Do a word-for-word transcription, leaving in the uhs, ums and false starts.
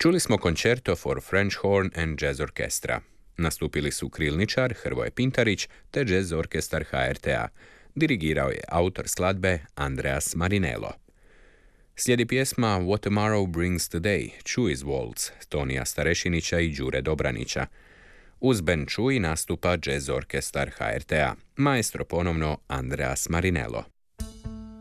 Čuli smo Concerto for French Horn and Jazz Orchestra. Nastupili su krilničar Hrvoje Pintarić te Jazz orkestar H R T-a. Dirigirao je autor skladbe Andreas Marinello. Slijedi pjesma What Tomorrow Brings Today, Čui's Waltz, Tonija Starešinića i Đure Dobranića. Uz bend Čui nastupa Jazz orkestar H R T-a. Maestro ponovno Andreas Marinello.